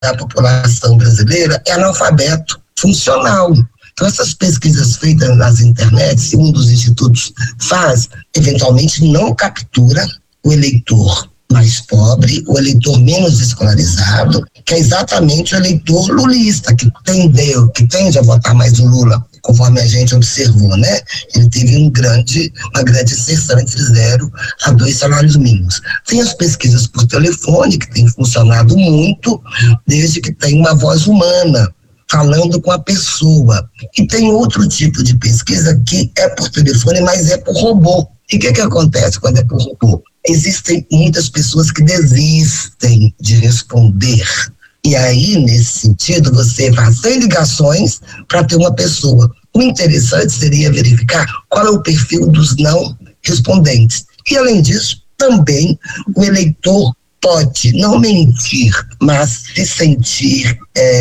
da população brasileira é analfabeto funcional. Então, essas pesquisas feitas nas internets, um dos institutos faz, eventualmente não captura o eleitor mais pobre, o eleitor menos escolarizado, que é exatamente o eleitor lulista, que tende a votar mais no Lula, conforme a gente observou, né? Ele teve uma grande inserção entre 0 a 2 salários mínimos. Tem as pesquisas por telefone, que têm funcionado muito, desde que tem uma voz humana, falando com a pessoa. E tem outro tipo de pesquisa que é por telefone, mas é por robô. E o que acontece quando é por robô? Existem muitas pessoas que desistem de responder. E aí, nesse sentido, você faz 100 ligações para ter uma pessoa. O interessante seria verificar qual é o perfil dos não respondentes. E, além disso, também o eleitor pode não mentir, mas se sentir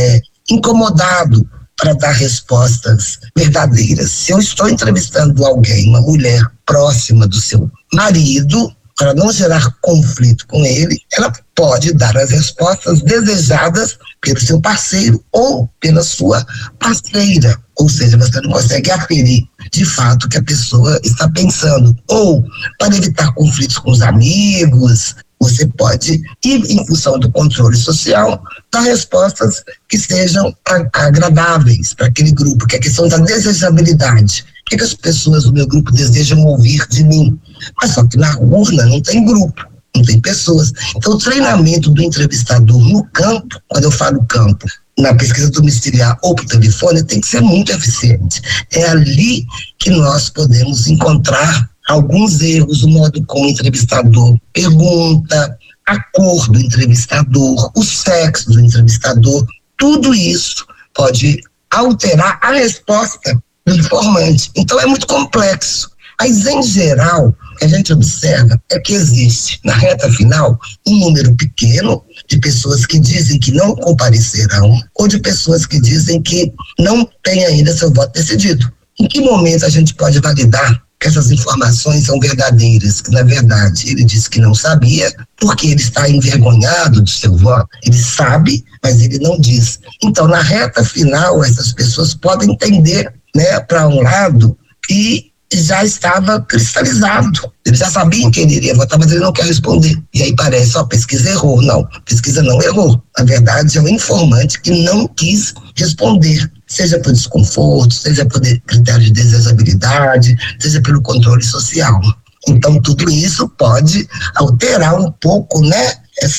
incomodado para dar respostas verdadeiras. Se eu estou entrevistando alguém, uma mulher próxima do seu marido, para não gerar conflito com ele, ela pode dar as respostas desejadas pelo seu parceiro ou pela sua parceira. Ou seja, você não consegue aferir de fato o que a pessoa está pensando. Ou, para evitar conflitos com os amigos, você pode, em função do controle social, dar respostas que sejam agradáveis para aquele grupo, que é a questão da desejabilidade. O que as pessoas do meu grupo desejam ouvir de mim? Mas só que na urna não tem grupo, não tem pessoas. Então, o treinamento do entrevistador no campo, quando eu falo campo, na pesquisa domiciliar ou por telefone, tem que ser muito eficiente. É ali que nós podemos encontrar alguns erros, o modo como o entrevistador pergunta, a cor do entrevistador, o sexo do entrevistador, tudo isso pode alterar a resposta do informante. Então é muito complexo. Mas, em geral, o que a gente observa é que existe, na reta final, um número pequeno de pessoas que dizem que não comparecerão ou de pessoas que dizem que não têm ainda seu voto decidido. Em que momento a gente pode validar que essas informações são verdadeiras, que na verdade ele disse que não sabia, porque ele está envergonhado do seu voto? Ele sabe, mas ele não diz. Então, na reta final, essas pessoas podem tender, né, para um lado que já estava cristalizado. Ele já sabia em quem ele iria votar, mas ele não quer responder. E aí parece, a pesquisa errou. Não, a pesquisa não errou. Na verdade, é o informante que não quis responder, seja por desconforto, seja por critério de desejabilidade, seja pelo controle social. Então, tudo isso pode alterar um pouco, né,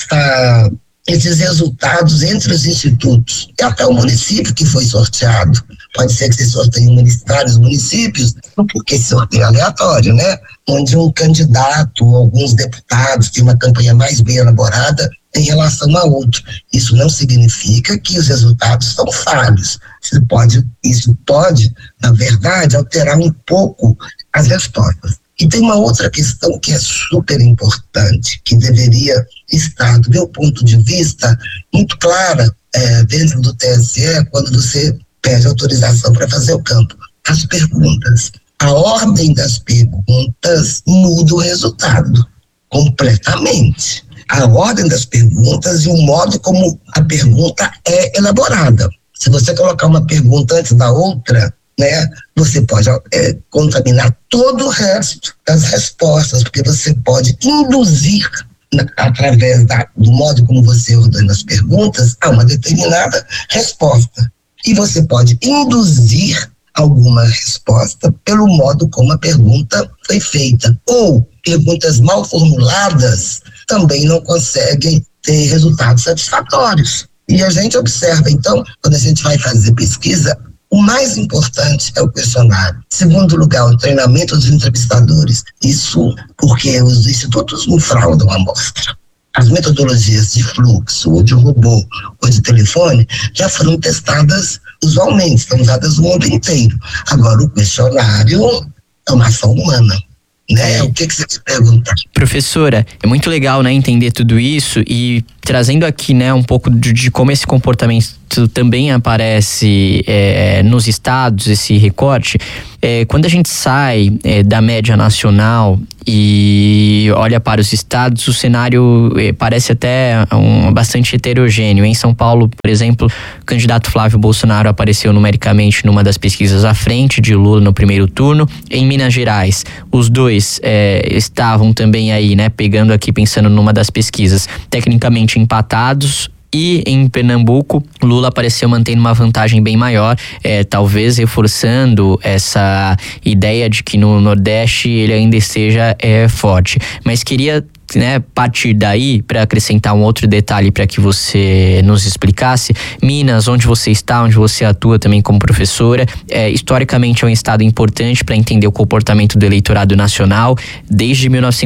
esses resultados entre os institutos e até o município que foi sorteado. Pode ser que se sorteiem vários municípios, porque esse sorteio é aleatório, né? Onde um candidato ou alguns deputados têm uma campanha mais bem elaborada em relação a outro. Isso não significa que os resultados são falhos. Isso pode, na verdade, alterar um pouco as respostas. E tem uma outra questão que é super importante, que deveria estar, do meu ponto de vista, muito clara dentro do TSE, quando você pede autorização para fazer o campo. As perguntas. A ordem das perguntas muda o resultado completamente. A ordem das perguntas e o modo como a pergunta é elaborada. Se você colocar uma pergunta antes da outra, né, você pode contaminar todo o resto das respostas, porque você pode induzir, através do modo como você ordena as perguntas, a uma determinada resposta. E você pode induzir alguma resposta pelo modo como a pergunta foi feita. Ou perguntas mal formuladas também não conseguem ter resultados satisfatórios. E a gente observa, então, quando a gente vai fazer pesquisa, o mais importante é o questionário. Segundo lugar, o treinamento dos entrevistadores. Isso porque os institutos não fraudam a amostra. As metodologias de fluxo, ou de robô, ou de telefone, já foram testadas usualmente, estão usadas no mundo inteiro. Agora, o questionário é uma ação humana. Né? O que você se pergunta? Professora, é muito legal, né, entender tudo isso e trazendo aqui, né, um pouco de como esse comportamento também aparece nos estados, esse recorte, quando a gente sai da média nacional e olha para os estados, o cenário parece até bastante heterogêneo. Em São Paulo, por exemplo, o candidato Flávio Bolsonaro apareceu numericamente numa das pesquisas à frente de Lula no primeiro turno. Em Minas Gerais, os dois estavam também aí, né, pegando aqui, pensando numa das pesquisas, tecnicamente empatados. E em Pernambuco, Lula apareceu mantendo uma vantagem bem maior, talvez reforçando essa ideia de que no Nordeste ele ainda esteja forte. Mas queria, né, partir daí para acrescentar um outro detalhe para que você nos explicasse. Minas, onde você está, onde você atua também como professora, historicamente é um estado importante para entender o comportamento do eleitorado nacional. Desde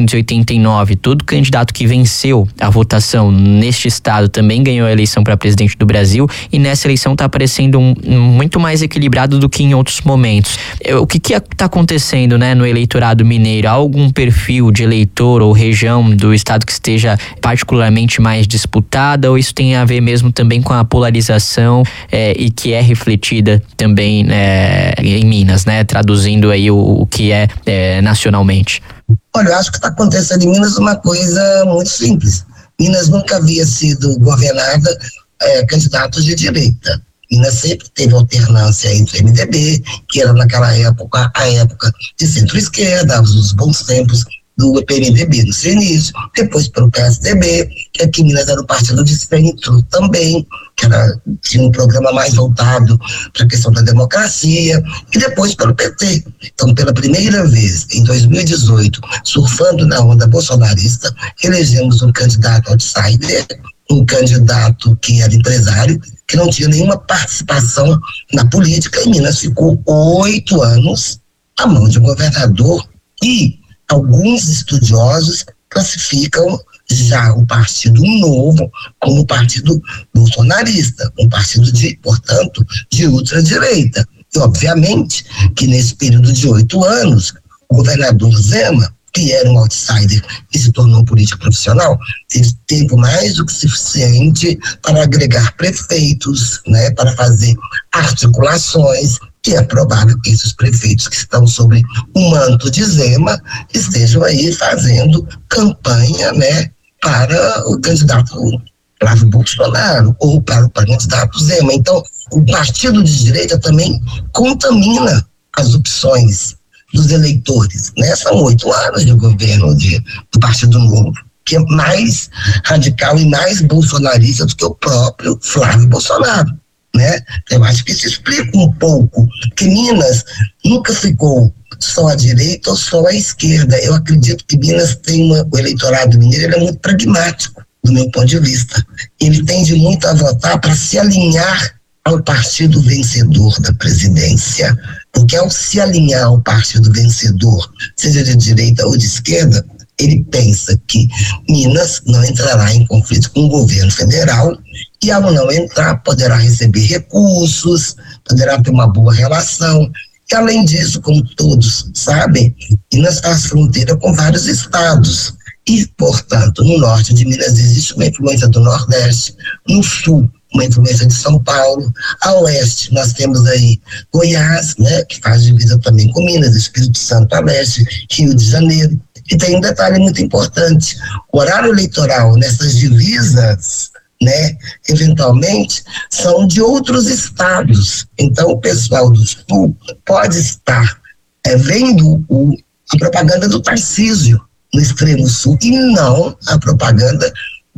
1989, todo candidato que venceu a votação neste estado também ganhou a eleição para presidente do Brasil, e nessa eleição está aparecendo muito mais equilibrado do que em outros momentos. O que está acontecendo, né, no eleitorado mineiro? Há algum perfil de eleitor ou região do estado que esteja particularmente mais disputada, ou isso tem a ver mesmo também com a polarização e que é refletida também em Minas, né? Traduzindo aí o que é nacionalmente. Olha, eu acho que está acontecendo em Minas uma coisa muito simples. Minas nunca havia sido governada candidatos de direita. Minas sempre teve alternância entre o MDB, que era naquela época a época de centro-esquerda, os bons tempos do PMDB no seu início, depois pelo PSDB, que aqui em Minas era o partido de centro também, que tinha um programa mais voltado para a questão da democracia, e depois pelo PT. Então, pela primeira vez, em 2018, surfando na onda bolsonarista, elegemos um candidato outsider, um candidato que era empresário, que não tinha nenhuma participação na política, e Minas ficou 8 anos à mão de um governador e alguns estudiosos classificam já o Partido Novo como partido bolsonarista, um partido portanto, de ultradireita. E, obviamente, que nesse período de 8 anos, o governador Zema, que era um outsider e se tornou um político profissional, teve tempo mais do que suficiente para agregar prefeitos, né, para fazer articulações, que é provável que esses prefeitos que estão sob o manto de Zema estejam aí fazendo campanha, né, para o candidato Flávio Bolsonaro ou para o candidato Zema. Então, o partido de direita também contamina as opções dos eleitores, né? São 8 anos de governo do Partido Novo, que é mais radical e mais bolsonarista do que o próprio Flávio Bolsonaro, né? Eu acho que isso explica um pouco, que Minas nunca ficou só à direita ou só à esquerda. Eu acredito que Minas tem o eleitorado mineiro, ele é muito pragmático, do meu ponto de vista. Ele tende muito a votar para se alinhar ao partido vencedor da presidência, porque ao se alinhar ao partido vencedor, seja de direita ou de esquerda, ele pensa que Minas não entrará em conflito com o governo federal, e ao não entrar poderá receber recursos, poderá ter uma boa relação. E além disso, como todos sabem, Minas faz fronteira com vários estados. E, portanto, no norte de Minas existe uma influência do Nordeste, no sul uma influência de São Paulo, a oeste nós temos aí Goiás, né, que faz divisa também com Minas, Espírito Santo a leste, Rio de Janeiro. E tem um detalhe muito importante: o horário eleitoral nessas divisas, né, eventualmente, são de outros estados. Então, o pessoal do sul pode estar vendo a propaganda do Tarcísio no extremo sul e não a propaganda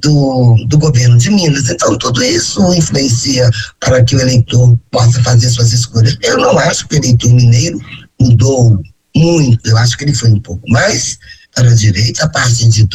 do governo de Minas. Então, tudo isso influencia para que o eleitor possa fazer suas escolhas. Eu não acho que o eleitor mineiro mudou muito, eu acho que ele foi um pouco mais para a direita a partir de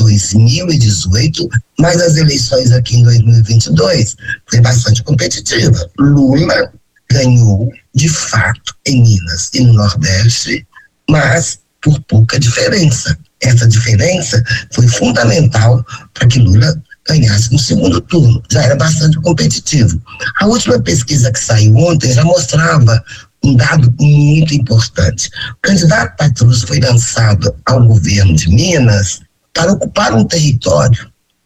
2018, mas as eleições aqui em 2022 foi bastante competitiva. Lula ganhou, de fato, em Minas e no Nordeste, mas por pouca diferença. Essa diferença foi fundamental para que Lula ganhasse no segundo turno. Já era bastante competitivo. A última pesquisa que saiu ontem já mostrava um dado muito importante. O candidato Patrus foi lançado ao governo de Minas para ocupar um território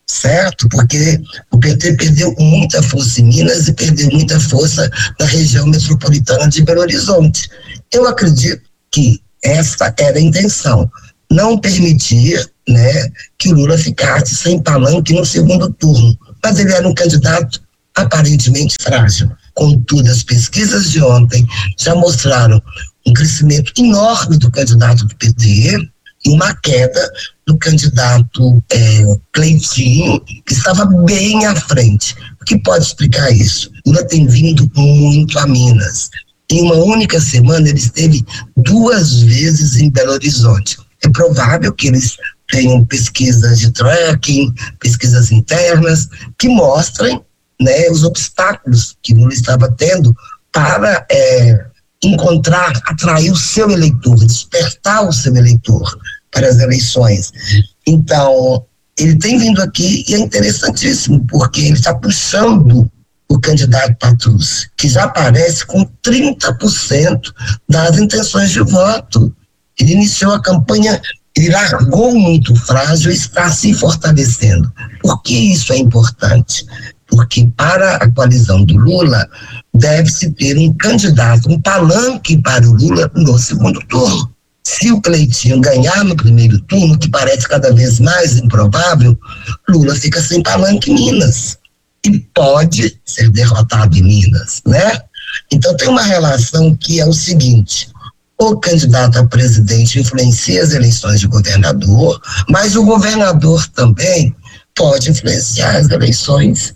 certo? Porque o PT perdeu muita força em Minas e perdeu muita força na região metropolitana de Belo Horizonte. Eu acredito que essa era a intenção, não permitir, né, que o Lula ficasse sem palanque no segundo turno. Mas ele era um candidato aparentemente frágil. Contudo, as pesquisas de ontem já mostraram um crescimento enorme do candidato do PT e uma queda do candidato Cleitinho, que estava bem à frente. O que pode explicar isso? Lula tem vindo muito a Minas. Em uma única semana, ele esteve 2 vezes em Belo Horizonte. É provável que eles tenham pesquisas de tracking, pesquisas internas, que mostrem, né, os obstáculos que Lula estava tendo para encontrar, atrair o seu eleitor, despertar o seu eleitor para as eleições. Então, ele tem vindo aqui e é interessantíssimo, porque ele está puxando o candidato Patrus, que já aparece com 30% das intenções de voto. Ele iniciou a campanha, ele largou muito frágil e está se fortalecendo. Por que isso é importante? Porque para a coalizão do Lula, deve-se ter um candidato, um palanque para o Lula no segundo turno. Se o Cleitinho ganhar no primeiro turno, que parece cada vez mais improvável, Lula fica sem palanque em Minas. E pode ser derrotado em Minas, né? Então tem uma relação que é o seguinte: o candidato a presidente influencia as eleições de governador, mas o governador também pode influenciar as eleições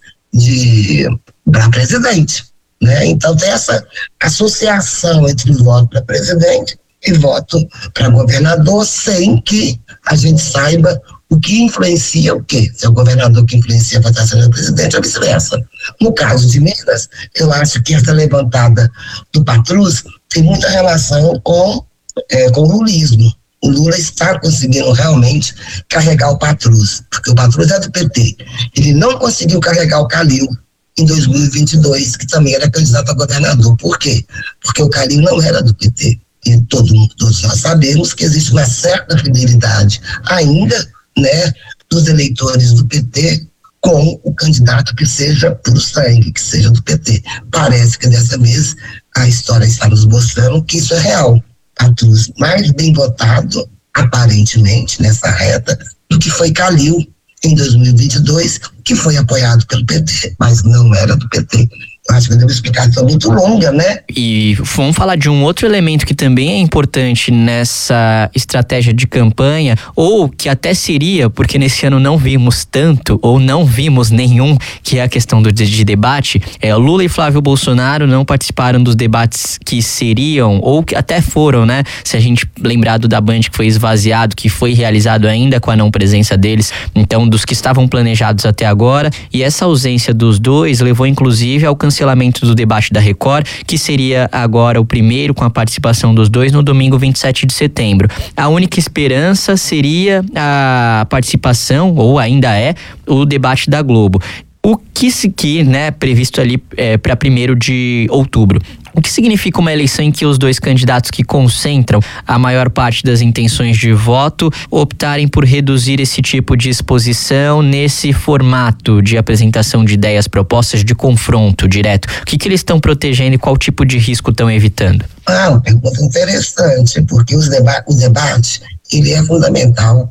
para presidente, né? Então tem essa associação entre voto para presidente e voto para governador, sem que a gente saiba o que influencia o quê. Se é o governador que influencia a votação do presidente ou vice-versa. No caso de Minas, eu acho que essa levantada do Patrus tem muita relação com o lulismo. O Lula está conseguindo realmente carregar o Patrus, porque o Patrus é do PT. Ele não conseguiu carregar o Calil em 2022, que também era candidato a governador. Por quê? Porque o Calil não era do PT. E todos nós sabemos que existe uma certa fidelidade ainda, né, dos eleitores do PT com o candidato que seja puro sangue, que seja do PT. Parece que dessa vez a história está nos mostrando que isso é real. Patrus mais bem votado, aparentemente, nessa reta, do que foi Calil em 2022, que foi apoiado pelo PT, mas não era do PT. Eu acho que deu uma explicação muito longa, né? E vamos falar de um outro elemento que também é importante nessa estratégia de campanha, ou que até seria, porque nesse ano não vimos tanto, ou não vimos nenhum, que é a questão de debate. Lula e Flávio Bolsonaro não participaram dos debates que seriam, ou que até foram, né? Se a gente lembrar do da Band, que foi esvaziado, que foi realizado ainda com a não presença deles, então dos que estavam planejados até agora, e essa ausência dos dois levou inclusive ao cancelamento do debate da Record, que seria agora o primeiro com a participação dos dois no domingo 27 de setembro. A única esperança seria a participação, ou ainda é, o debate da Globo. O que né, previsto ali para 1º de outubro. O que significa uma eleição em que os dois candidatos que concentram a maior parte das intenções de voto optarem por reduzir esse tipo de exposição nesse formato de apresentação de ideias propostas, de confronto direto? O que eles estão protegendo e qual tipo de risco estão evitando? Uma pergunta interessante, porque o debate ele é fundamental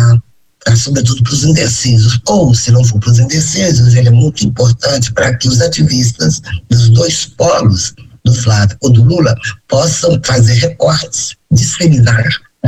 sobretudo para os indecisos, ou se não for para os indecisos, ele é muito importante para que os ativistas dos dois polos, do Flávio ou do Lula, possam fazer recortes, disseminar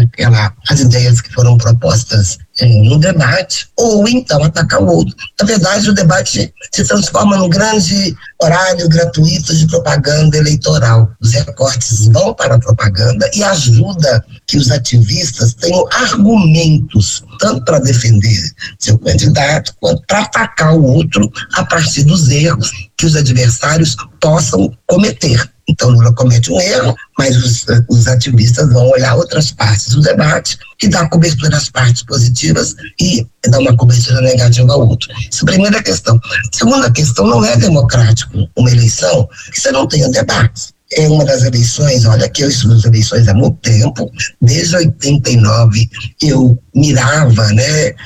as ideias que foram propostas no debate, ou então atacar o outro. Na verdade, o debate se transforma num grande horário gratuito de propaganda eleitoral. Os recortes vão para a propaganda e ajuda que os ativistas tenham argumentos, tanto para defender seu candidato, quanto para atacar o outro a partir dos erros que os adversários possam cometer. Então Lula comete um erro, mas os ativistas vão olhar outras partes do debate e dar cobertura às partes positivas e dar uma cobertura negativa ao outro. Essa é a primeira questão. Segunda questão, não é democrático uma eleição que você não tenha debate. é uma das eleições, olha que eu estudo as eleições há muito tempo, desde 89 eu mirava, né,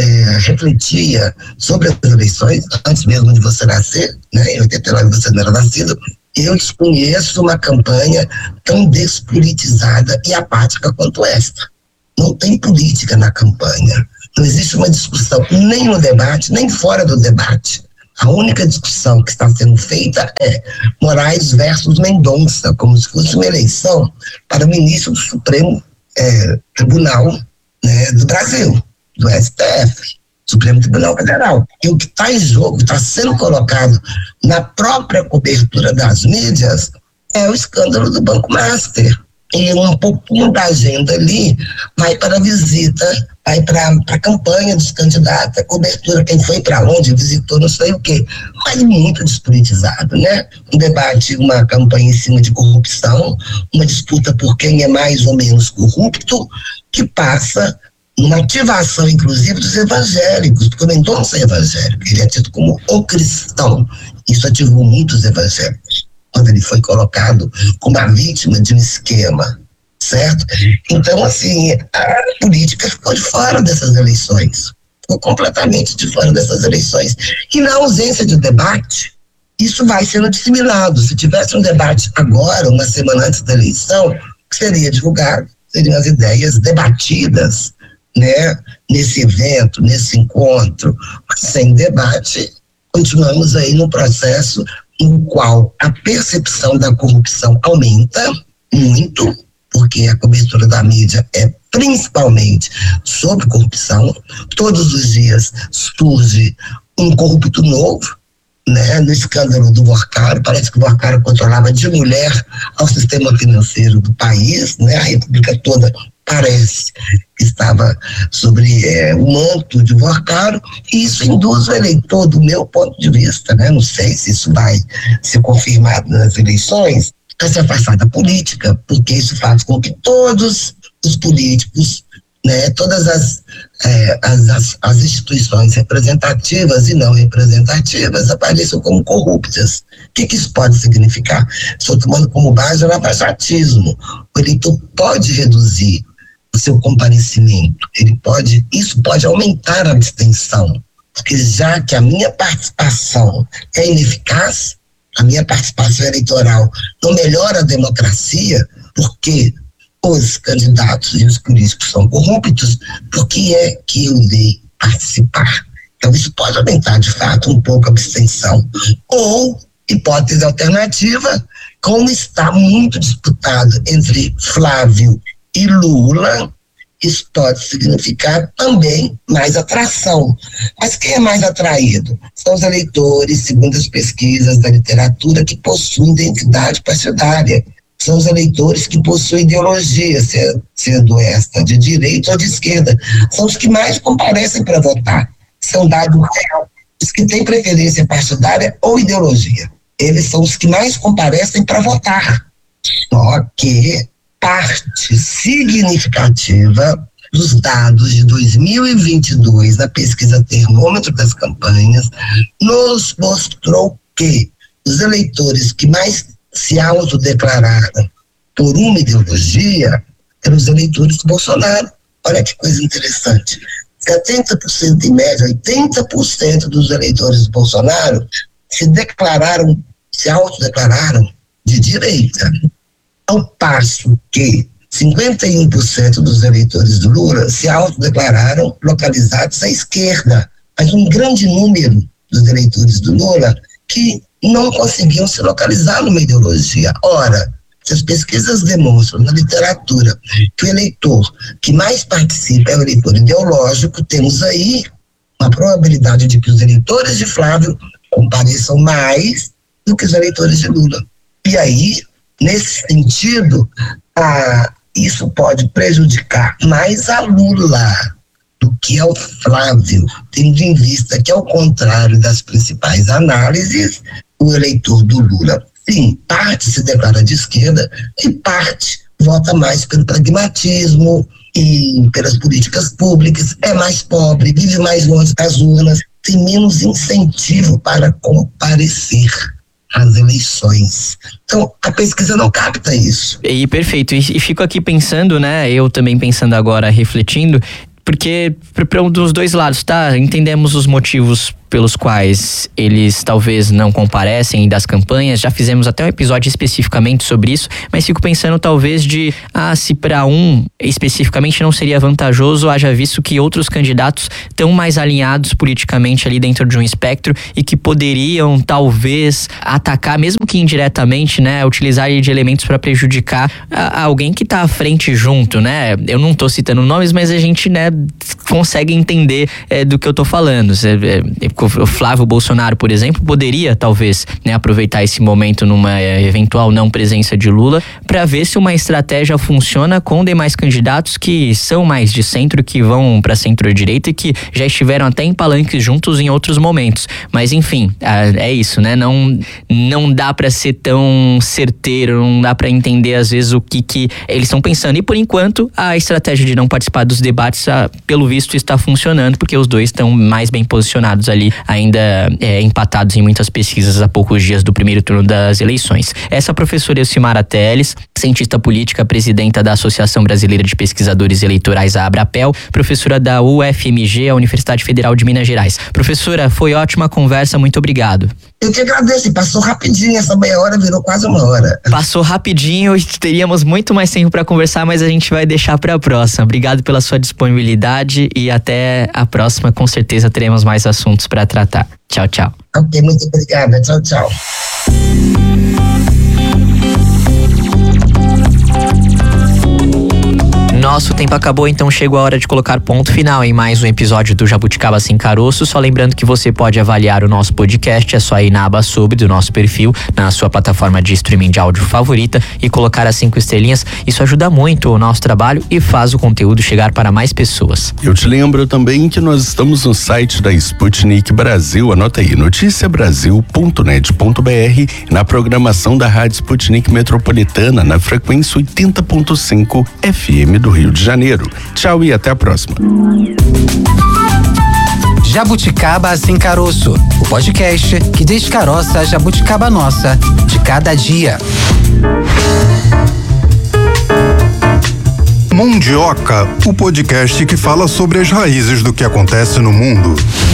refletia sobre as eleições, antes mesmo de você nascer, né, em 89 você não era nascido. Eu desconheço uma campanha tão despolitizada e apática quanto esta. Não tem política na campanha, não existe uma discussão nem no debate, nem fora do debate. A única discussão que está sendo feita é Moraes versus Mendonça, como se fosse uma eleição para o ministro do Supremo Tribunal, né, do Brasil, do STF, Supremo Tribunal Federal. E o que está em jogo, está sendo colocado na própria cobertura das mídias, é o escândalo do Banco Master. E um pouquinho da agenda ali vai para a visita, vai para a campanha dos candidatos, a cobertura, quem foi para onde, visitou não sei o quê, mas muito despolitizado, né? Um debate, uma campanha em cima de corrupção, uma disputa por quem é mais ou menos corrupto, que passa uma ativação, inclusive, dos evangélicos, porque o Mendonça é evangélico, ele é tido como o cristão, isso ativou muitos evangélicos, quando ele foi colocado como a vítima de um esquema, certo? Então, assim, a política ficou de fora dessas eleições, ficou completamente de fora dessas eleições. E na ausência de debate, isso vai sendo disseminado. Se tivesse um debate agora, uma semana antes da eleição, seria divulgado, seriam as ideias debatidas, né, nesse evento, nesse encontro. Mas sem debate, continuamos aí num processo no qual a percepção da corrupção aumenta muito, porque a cobertura da mídia é principalmente sobre corrupção. Todos os dias surge um corrupto novo, né? No escândalo do Vorcaro, parece que o Vorcaro controlava de mulher ao sistema financeiro do país, né? A República toda parece que estava sobre o manto de Vorcaro, e isso induz o eleitor, do meu ponto de vista, né? Não sei se isso vai ser confirmado nas eleições, a se afastar da política, porque isso faz com que todos os políticos, né, todas as instituições representativas e não representativas apareçam como corruptas. O que isso pode significar? Estou tomando como base o lavajatismo. O eleitor pode reduzir o seu comparecimento, isso pode aumentar a abstenção, porque já que a minha participação é ineficaz, a minha participação eleitoral não melhora a democracia, porque os candidatos e os políticos são corruptos, por que é que eu irei participar? Então isso pode aumentar de fato um pouco a abstenção. Ou, hipótese alternativa, como está muito disputado entre Flávio e Lula, isso pode significar também mais atração. Mas quem é mais atraído? São os eleitores, segundo as pesquisas da literatura, que possuem identidade partidária. São os eleitores que possuem ideologia, sendo esta de direita ou de esquerda. São os que mais comparecem para votar. São dados reais. Os que têm preferência partidária ou ideologia. Eles são os que mais comparecem para votar. Só que parte significativa dos dados de 2022 na pesquisa Termômetro das Campanhas nos mostrou que os eleitores que mais se autodeclararam por uma ideologia eram os eleitores do Bolsonaro. Olha que coisa interessante. 70% em média, 80% dos eleitores do Bolsonaro se autodeclararam de direita. Ao passo que 51% dos eleitores do Lula se autodeclararam localizados à esquerda, mas um grande número dos eleitores do Lula que não conseguiam se localizar numa ideologia. Ora, se as pesquisas demonstram na literatura que o eleitor que mais participa é o eleitor ideológico, temos aí uma probabilidade de que os eleitores de Flávio compareçam mais do que os eleitores de Lula. E aí, nesse sentido, isso pode prejudicar mais a Lula do que ao Flávio, tendo em vista que, ao contrário das principais análises, o eleitor do Lula, sim, parte se declara de esquerda e parte vota mais pelo pragmatismo e pelas políticas públicas, é mais pobre, vive mais longe das urnas, tem menos incentivo para comparecer às eleições. eleições. Então, a pesquisa não capta isso. E perfeito. E fico aqui pensando, né? Eu também pensando agora, refletindo, porque para um dos dois lados, tá? Entendemos os motivos pelos quais eles talvez não comparecem das campanhas, já fizemos até um episódio especificamente sobre isso, mas fico pensando talvez se para um especificamente não seria vantajoso, haja visto que outros candidatos estão mais alinhados politicamente ali dentro de um espectro e que poderiam talvez atacar, mesmo que indiretamente, né, utilizar de elementos para prejudicar alguém que tá à frente junto, né? Eu não tô citando nomes, mas a gente, né, consegue entender do que eu tô falando. O Flávio Bolsonaro, por exemplo, poderia talvez, né, aproveitar esse momento numa eventual não presença de Lula para ver se uma estratégia funciona com demais candidatos que são mais de centro, que vão para centro-direita e que já estiveram até em palanques juntos em outros momentos. Mas enfim, é isso, né? Não dá para ser tão certeiro, não dá para entender às vezes o que eles estão pensando. E por enquanto a estratégia de não participar dos debates, pelo visto, está funcionando, porque os dois estão mais bem posicionados ali, ainda empatados em muitas pesquisas a poucos dias do primeiro turno das eleições. Essa professora Elcimara Teles, cientista política, presidenta da Associação Brasileira de Pesquisadores Eleitorais, a Abrapel, professora da UFMG, a Universidade Federal de Minas Gerais. Professora, foi ótima a conversa, muito obrigado. Eu que agradeço, passou rapidinho, essa meia hora virou quase uma hora. Passou rapidinho e teríamos muito mais tempo para conversar, mas a gente vai deixar para a próxima. Obrigado pela sua disponibilidade e até a próxima, com certeza teremos mais assuntos para tratar. Tchau, tchau. Ok, muito obrigada. Tchau, tchau. Nosso tempo acabou, então chegou a hora de colocar ponto final em mais um episódio do Jabuticaba Sem Caroço. Só lembrando que você pode avaliar o nosso podcast, é só ir na aba Sobre do nosso perfil, na sua plataforma de streaming de áudio favorita e colocar as 5 estrelinhas. Isso ajuda muito o nosso trabalho e faz o conteúdo chegar para mais pessoas. Eu te lembro também que nós estamos no site da Sputnik Brasil, anota aí, noticiabrasil.net.br, na programação da Rádio Sputnik Metropolitana, na frequência 80.5 FM do Rio de Janeiro. Tchau e até a próxima. Jabuticaba Sem Caroço, o podcast que descaroça a jabuticaba nossa de cada dia. Mundioca, o podcast que fala sobre as raízes do que acontece no mundo.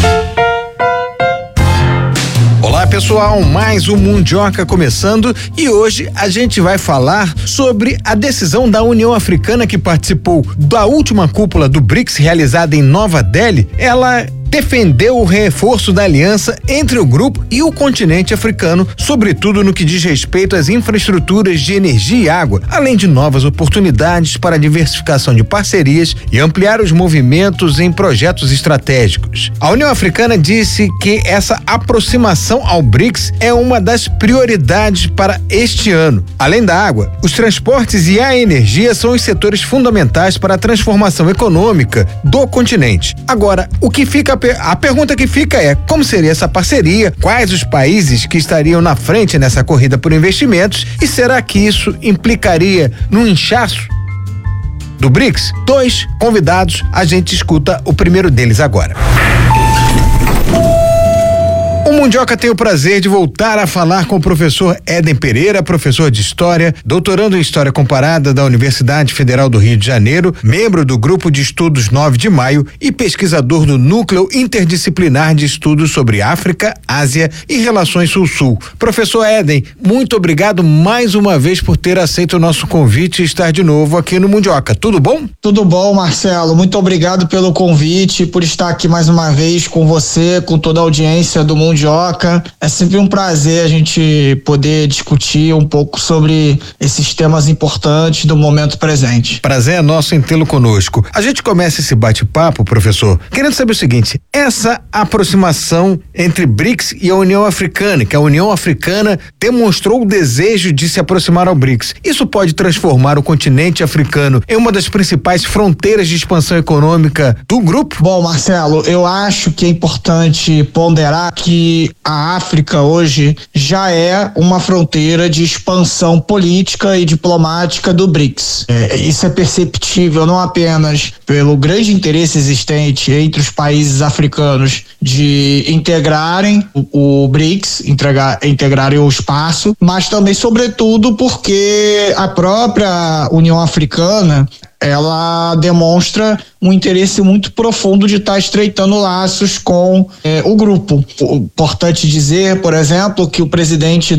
Olá pessoal, mais um Mundioca começando e hoje a gente vai falar sobre a decisão da União Africana que participou da última cúpula do BRICS realizada em Nova Delhi. Ela defendeu o reforço da aliança entre o grupo e o continente africano, sobretudo no que diz respeito às infraestruturas de energia e água, além de novas oportunidades para a diversificação de parcerias e ampliar os movimentos em projetos estratégicos. A União Africana disse que essa aproximação ao BRICS é uma das prioridades para este ano. Além da água, os transportes e a energia são os setores fundamentais para a transformação econômica do continente. Agora, a pergunta que fica é: como seria essa parceria? Quais os países que estariam na frente nessa corrida por investimentos? E será que isso implicaria num inchaço do BRICS? 2 convidados, a gente escuta o primeiro deles agora. O Mundioca tem o prazer de voltar a falar com o professor Éden Pereira, professor de História, doutorando em História Comparada da Universidade Federal do Rio de Janeiro, membro do Grupo de Estudos 9 de Maio e pesquisador do Núcleo Interdisciplinar de Estudos sobre África, Ásia e Relações Sul-Sul. Professor Éden, muito obrigado mais uma vez por ter aceito o nosso convite e estar de novo aqui no Mundioca. Tudo bom? Tudo bom, Marcelo. Muito obrigado pelo convite, por estar aqui mais uma vez com você, com toda a audiência do Mundioca. É sempre um prazer a gente poder discutir um pouco sobre esses temas importantes do momento presente. Prazer é nosso em tê-lo conosco. A gente começa esse bate-papo, professor, querendo saber o seguinte: essa aproximação entre BRICS e a União Africana, que a União Africana demonstrou o desejo de se aproximar ao BRICS, isso pode transformar o continente africano em uma das principais fronteiras de expansão econômica do grupo? Bom, Marcelo, eu acho que é importante ponderar que que a África hoje já é uma fronteira de expansão política e diplomática do BRICS. Isso é perceptível não apenas pelo grande interesse existente entre os países africanos de integrarem o BRICS, integrarem o espaço, mas também, sobretudo, porque a própria União Africana ela demonstra um interesse muito profundo de estar estreitando laços com o grupo. Importante dizer, por exemplo, que o presidente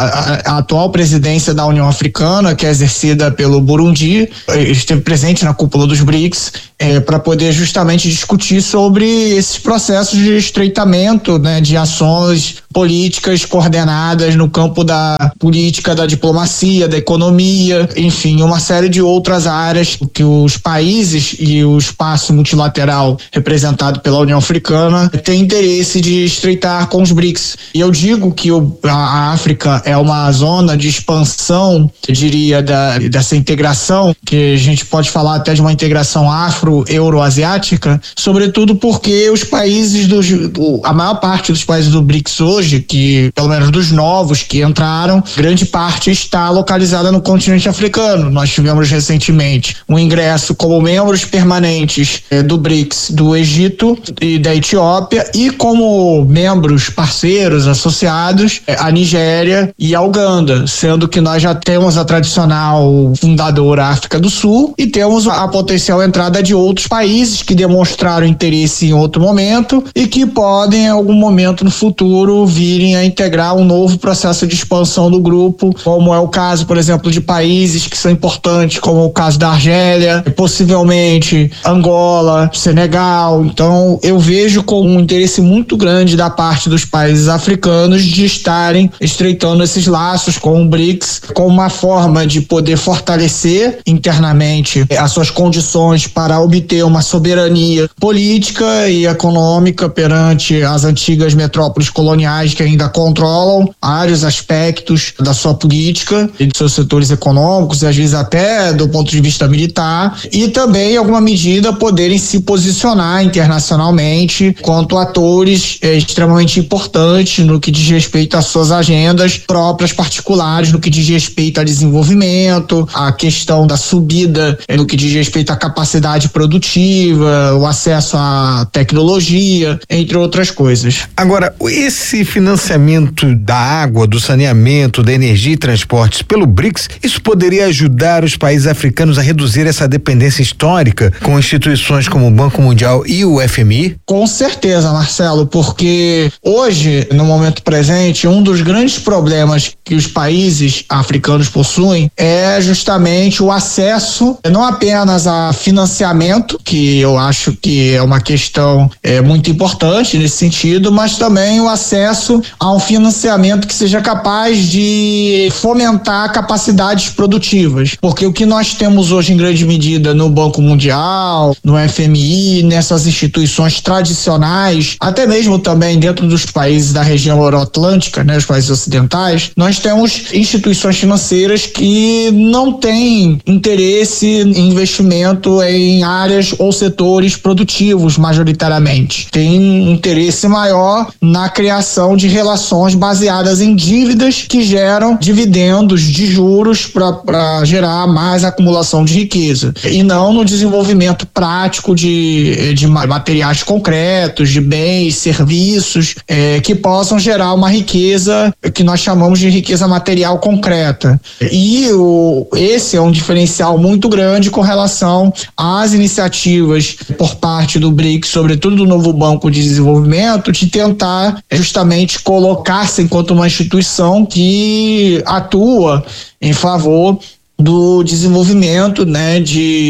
a atual presidência da União Africana, que é exercida pelo Burundi, esteve presente na cúpula dos BRICS para poder justamente discutir sobre esses processos de estreitamento, né, de ações políticas coordenadas no campo da política, da diplomacia, da economia, enfim, uma série de outras áreas que os países e o espaço multilateral representado pela União Africana têm interesse de estreitar com os BRICS. E eu digo que a África é uma zona de expansão, eu diria, dessa integração, que a gente pode falar até de uma integração afro-euroasiática, sobretudo porque os países a maior parte dos países do BRICS hoje, que pelo menos dos novos que entraram, grande parte está localizada no continente africano. Nós tivemos recentemente um ingresso como membros permanentes do BRICS do Egito e da Etiópia, e como membros parceiros associados a Nigéria e a Uganda, sendo que nós já temos a tradicional fundadora África do Sul e temos a potencial entrada de outros países que demonstraram interesse em outro momento e que podem em algum momento no futuro virem a integrar um novo processo de expansão do grupo, como é o caso, por exemplo, de países que são importantes, como o caso da Argélia, possivelmente Angola, Senegal. Então eu vejo com um interesse muito grande da parte dos países africanos de estarem estreitando esses laços com o BRICS como uma forma de poder fortalecer internamente as suas condições para obter uma soberania política e econômica perante as antigas metrópoles coloniais que ainda controlam vários aspectos da sua política e de seus setores econômicos, e às vezes até do ponto de vista militar, e também, em alguma medida, poderem se posicionar internacionalmente quanto atores extremamente importantes no que diz respeito às suas agendas próprias particulares, no que diz respeito a desenvolvimento, a questão da subida no que diz respeito à capacidade produtiva, o acesso à tecnologia, entre outras coisas. Agora, esse financiamento da água, do saneamento, da energia e transportes pelo BRICS, isso poderia ajudar os países africanos a reduzir essa dependência histórica com instituições como o Banco Mundial e o FMI? Com certeza, Marcelo, porque hoje, no momento presente, um dos grandes problemas que os países africanos possuem é justamente o acesso não apenas a financiamento, que eu acho que é uma questão muito importante nesse sentido, mas também o acesso a um financiamento que seja capaz de fomentar capacidades produtivas, porque o que nós temos hoje em grande medida no Banco Mundial, no FMI, nessas instituições tradicionais, até mesmo também dentro dos países da região euroatlântica, né, os países ocidentais, nós temos instituições financeiras que não têm interesse em investimento em áreas ou setores produtivos majoritariamente. Tem interesse maior na criação de relações baseadas em dívidas que geram dividendos de juros para gerar mais acumulação de riqueza, e não no desenvolvimento prático de materiais concretos, de bens, serviços que possam gerar uma riqueza que nós chamamos de riqueza material concreta. E esse é um diferencial muito grande com relação às iniciativas por parte do BRICS, sobretudo do novo Banco de Desenvolvimento, de tentar justamente colocar-se enquanto uma instituição que atua em favor do desenvolvimento, né,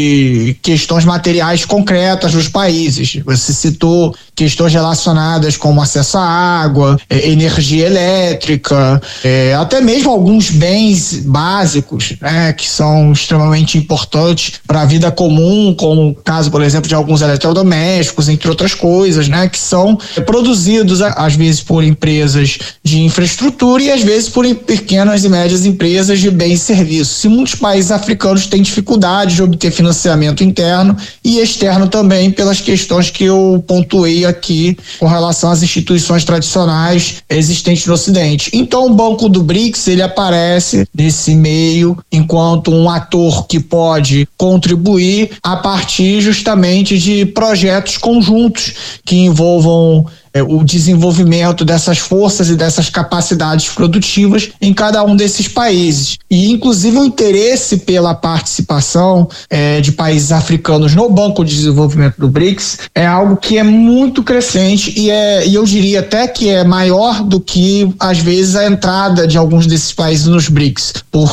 de questões materiais concretas dos países. Você citou questões relacionadas como acesso à água, energia elétrica, até mesmo alguns bens básicos, né, que são extremamente importantes para a vida comum, como o caso, por exemplo, de alguns eletrodomésticos, entre outras coisas, né, que são produzidos às vezes por empresas de infraestrutura e às vezes por pequenas e médias empresas de bens e serviços. Se muitos países africanos têm dificuldade de obter financiamento interno e externo também, pelas questões que eu pontuei aqui com relação às instituições tradicionais existentes no Ocidente. Então o Banco do BRICS, ele aparece nesse meio enquanto um ator que pode contribuir a partir justamente de projetos conjuntos que envolvam o desenvolvimento dessas forças e dessas capacidades produtivas em cada um desses países. E, inclusive, o interesse pela participação de países africanos no Banco de Desenvolvimento do BRICS é algo que é muito crescente e eu diria até que é maior do que, às vezes, a entrada de alguns desses países nos BRICS,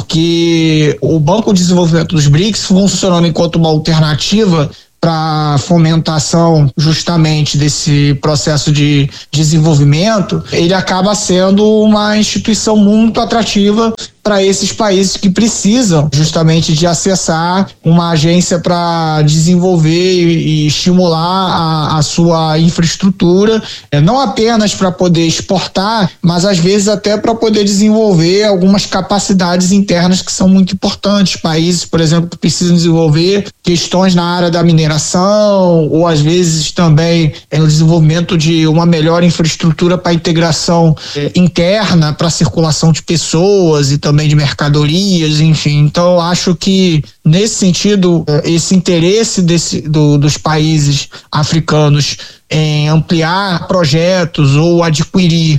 porque o Banco de Desenvolvimento dos BRICS, funcionando enquanto uma alternativa para fomentação justamente desse processo de desenvolvimento, ele acaba sendo uma instituição muito atrativa para esses países que precisam justamente de acessar uma agência para desenvolver e estimular a sua infraestrutura, não apenas para poder exportar, mas às vezes até para poder desenvolver algumas capacidades internas que são muito importantes. Países, por exemplo, que precisam desenvolver questões na área da mineração, ou às vezes também no desenvolvimento de uma melhor infraestrutura para integração interna, para circulação de pessoas e também de mercadorias, enfim. Então eu acho que nesse sentido esse interesse dos países africanos em ampliar projetos ou adquirir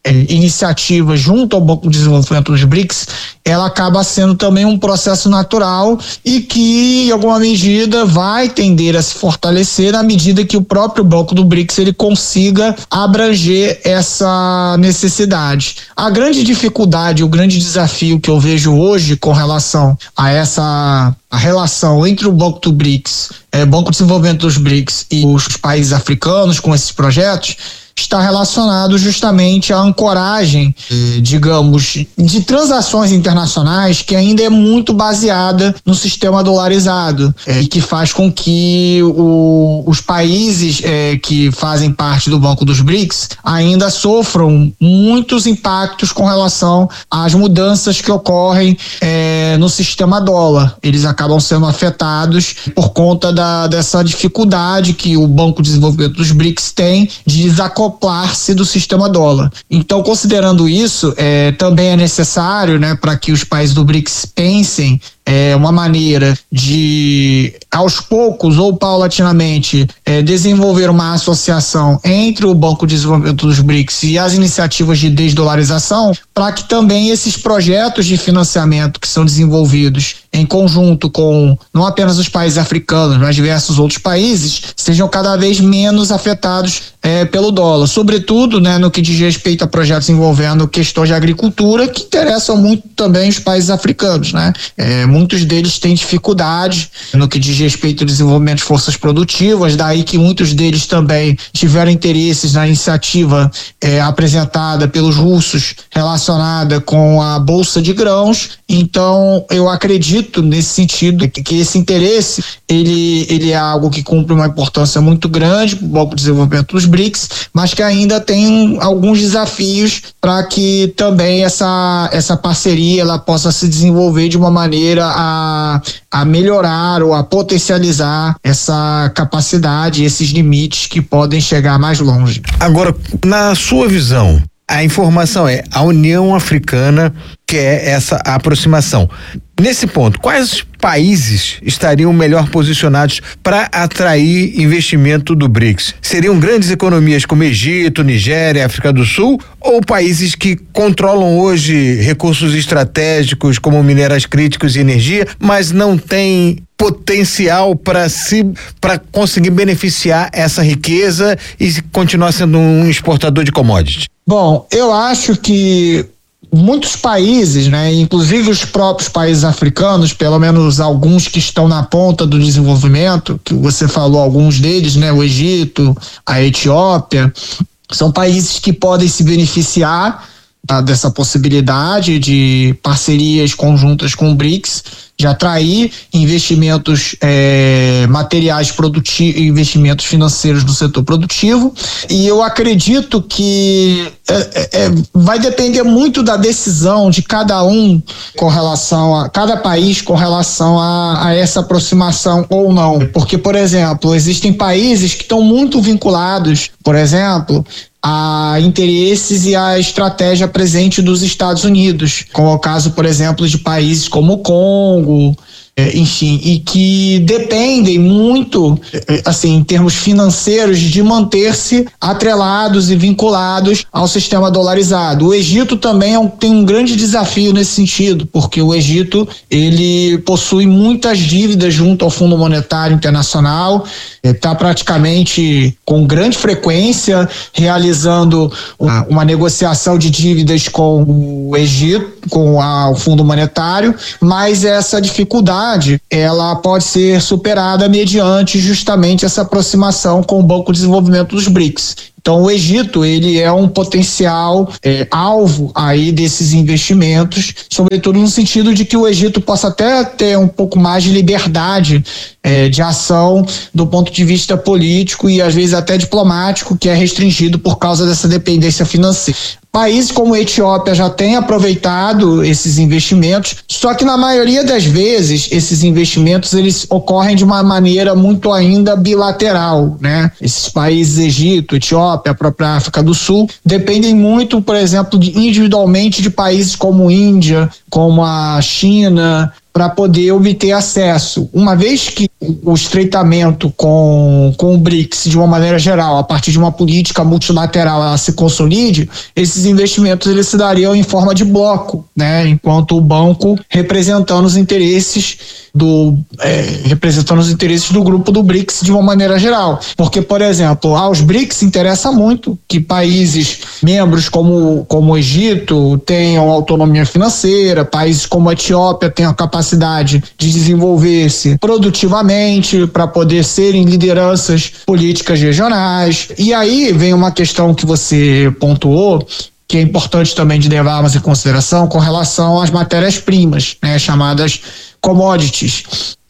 iniciativas junto ao Banco de Desenvolvimento dos BRICS, ela acaba sendo também um processo natural e que, em alguma medida, vai tender a se fortalecer na medida que o próprio Banco do BRICS ele consiga abranger essa necessidade. A grande dificuldade, o grande desafio que eu vejo hoje com relação a a relação entre o Banco do BRICS, Banco de Desenvolvimento dos BRICS e os países africanos com esses projetos, está relacionado justamente à ancoragem, digamos, de transações internacionais que ainda é muito baseada no sistema dolarizado e que faz com que os países que fazem parte do Banco dos BRICS ainda sofram muitos impactos com relação às mudanças que ocorrem no sistema dólar. Eles acabam sendo afetados por conta dessa dificuldade que o Banco de Desenvolvimento dos BRICS tem de desacoplar-se do sistema dólar. Então, considerando isso, também é necessário, para que os países do BRICS pensem uma maneira de, aos poucos ou paulatinamente, desenvolver uma associação entre o Banco de Desenvolvimento dos BRICS e as iniciativas de desdolarização, para que também esses projetos de financiamento que são desenvolvidos em conjunto com não apenas os países africanos, mas diversos outros países, sejam cada vez menos afetados pelo dólar, sobretudo no que diz respeito a projetos envolvendo questões de agricultura que interessam muito também os países africanos, muitos deles têm dificuldade no que diz respeito ao desenvolvimento de forças produtivas, daí que muitos deles também tiveram interesses na iniciativa apresentada pelos russos relacionada com a Bolsa de Grãos. Então eu acredito nesse sentido que esse interesse ele é algo que cumpre uma importância muito grande para o Banco de Desenvolvimento dos BRICS, mas que ainda tem alguns desafios para que também essa parceria ela possa se desenvolver de uma maneira a melhorar ou a potencializar essa capacidade, esses limites que podem chegar mais longe. Agora, na sua visão, a informação a União Africana quer essa aproximação. Nesse ponto, quais países estariam melhor posicionados para atrair investimento do BRICS? Seriam grandes economias como Egito, Nigéria, África do Sul, ou países que controlam hoje recursos estratégicos como minerais críticos e energia, mas não têm potencial para conseguir beneficiar essa riqueza e continuar sendo um exportador de commodities? Bom, eu acho que muitos países, inclusive os próprios países africanos, pelo menos alguns que estão na ponta do desenvolvimento, que você falou alguns deles, o Egito, a Etiópia, são países que podem se beneficiar dessa possibilidade de parcerias conjuntas com o BRICS, de atrair investimentos materiais produtivos, investimentos financeiros no setor produtivo. E eu acredito que vai depender muito da decisão de cada um com relação a cada país com relação a essa aproximação ou não. Porque, por exemplo, existem países que estão muito vinculados, por exemplo, a interesses e a estratégia presente dos Estados Unidos, como é o caso, por exemplo, de países como o Congo, enfim, e que dependem muito, assim, em termos financeiros, de manter-se atrelados e vinculados ao sistema dolarizado. O Egito também tem um grande desafio nesse sentido, porque o Egito, ele possui muitas dívidas junto ao Fundo Monetário Internacional, está praticamente com grande frequência realizando uma negociação de dívidas com o Egito, com o Fundo Monetário, mas essa dificuldade ela pode ser superada mediante justamente essa aproximação com o Banco de Desenvolvimento dos BRICS. Então, o Egito, ele é um potencial alvo aí desses investimentos, sobretudo no sentido de que o Egito possa até ter um pouco mais de liberdade de ação do ponto de vista político e às vezes até diplomático, que é restringido por causa dessa dependência financeira. Países como a Etiópia já têm aproveitado esses investimentos, só que na maioria das vezes esses investimentos eles ocorrem de uma maneira muito ainda bilateral, né? Esses países, Egito, Etiópia, a própria África do Sul, dependem muito, por exemplo, individualmente de países como Índia, como a China, para poder obter acesso. Uma vez que o estreitamento com o BRICS, de uma maneira geral, a partir de uma política multilateral, ela se consolide, esses investimentos eles se dariam em forma de bloco, né? Enquanto o banco representando os interesses do grupo do BRICS de uma maneira geral. Porque, por exemplo, aos BRICS interessa muito que países membros como o Egito tenham autonomia financeira, países como a Etiópia tenham a capacidade de desenvolver-se produtivamente para poder serem lideranças políticas regionais. E aí vem uma questão que você pontuou, que é importante também de levarmos em consideração com relação às matérias-primas, né, chamadas commodities,